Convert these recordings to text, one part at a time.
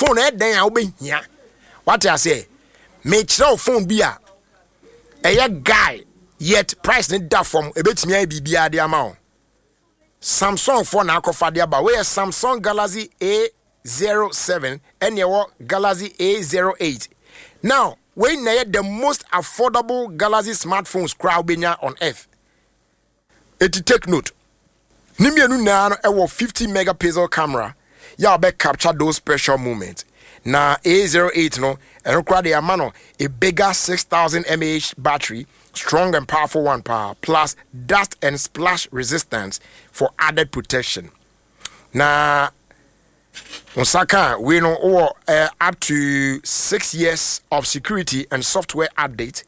phone then I be here. What I say? Make sure phone be a guy yet price need that from a bit me be the amount. Samsung phone na kofa dia ba we Samsung Galaxy A07 and your Galaxy A08. Now, we need the most affordable Galaxy smartphones crowd on earth. It take note. Nimienu na e 50 megapixel camera. Ya be capture those special moments. Na A08 no and crowd the amano a bigger 6000 mAh battery, strong and powerful one power plus dust and splash resistance for added protection. Na Osaka, we know up to 6 years of security and software update.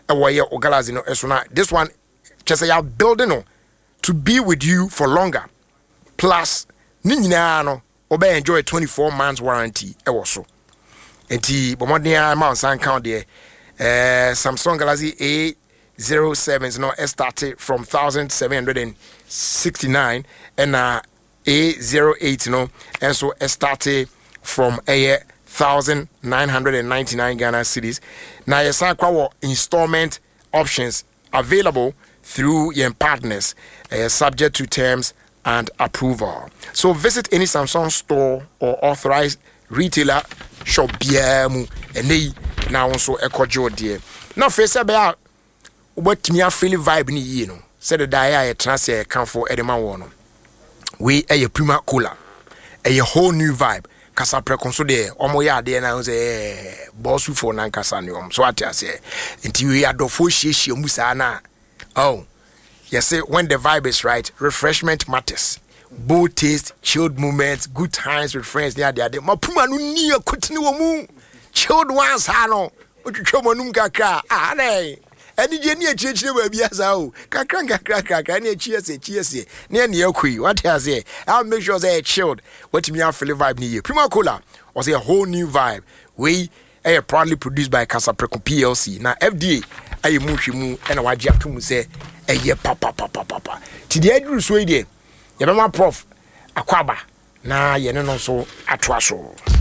This one, just say you're building to be with you for longer. Plus, Ninjano, obey enjoy 24 months warranty. Also, and the Bomodia Mount San count there. Samsung Galaxy A07 no started from 1,769 and A08 no and so started from a 1,999 Ghana cedis. Now your installment options available through your partners, subject to terms and approval. So visit any Samsung store or authorized retailer shop biamu and they now also echo dear. Now face about what me a feel vibe ni you know. Said the dia transfer come for Edema Wono. We a prima cooler, a whole new vibe. Kasa preconso de omo ya de na say bossu for nan kasa ni so what I say until we are do fo hie musa na. Oh, you say when the vibe is right, refreshment matters. Bold taste, chilled moments, good times with friends. They ma puma no ni akotini wo mu. Chilled ones ha no. Otwetwa manum kakra. Ah nei. Eni je ni achiechire ba bia sa o. Kakra ni achiese. Na ne akui. What I say? I'll make sure say chilled. What me a feel vibe ni. Prima Cola was a whole new vibe. We are proudly produced by Casa Preco PLC. Now FDA aye mu hwemu e na waje atum say eye papa. Ti de aduru so ide. Ye be ma prof akwaba na ye ne no so atoa so.